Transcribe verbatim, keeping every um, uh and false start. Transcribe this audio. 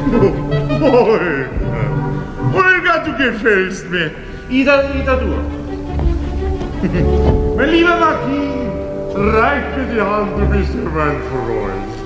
Olga, Olga, du gefällst mir. Ida, Ida, du. Mein lieber Marquis, reich mir die Hand, du bist ja mein Freund.